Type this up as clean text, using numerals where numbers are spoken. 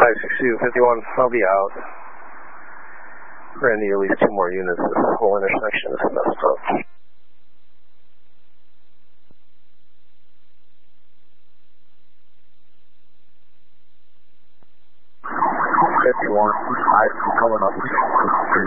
562, 51, I'll be out. We're going to need at least 2 more units. This whole intersection is messed up. 51, I'm coming up.